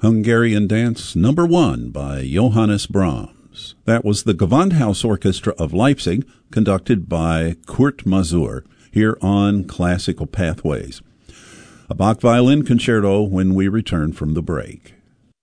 Hungarian Dance Number 1 by Johannes Brahms. That was the Gewandhaus Orchestra of Leipzig, conducted by Kurt Masur, here on Classical Pathways. A Bach Violin Concerto when we return from the break.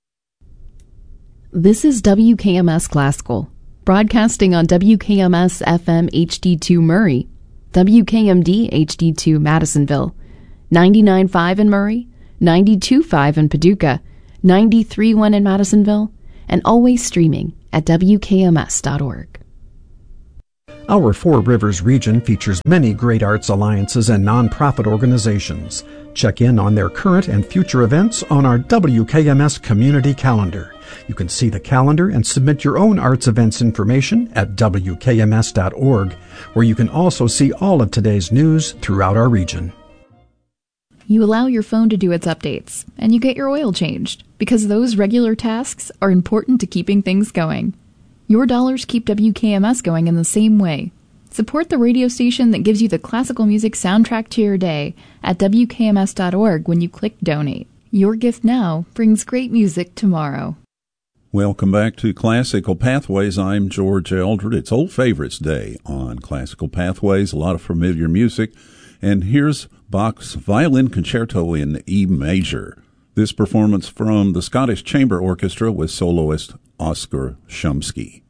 This is WKMS Classical, broadcasting on WKMS FM HD2 Murray, WKMD HD2 Madisonville, 99.5 in Murray, 92.5 in Paducah, 93.1 in Madisonville, and always streaming at WKMS.org. Our Four Rivers region features many great arts alliances and nonprofit organizations. Check in on their current and future events on our WKMS community calendar. You can see the calendar and submit your own arts events information at WKMS.org, where you can also see all of today's news throughout our region. You allow your phone to do its updates, and you get your oil changed, because those regular tasks are important to keeping things going. Your dollars keep WKMS going in the same way. Support the radio station that gives you the classical music soundtrack to your day at WKMS.org when you click Donate. Your gift now brings great music tomorrow. Welcome back to Classical Pathways. I'm George Eldred. It's Old Favorites Day on Classical Pathways. A lot of familiar music. And here's Bach's Violin Concerto in E major. This performance from the Scottish Chamber Orchestra with soloist Oskar Shumsky.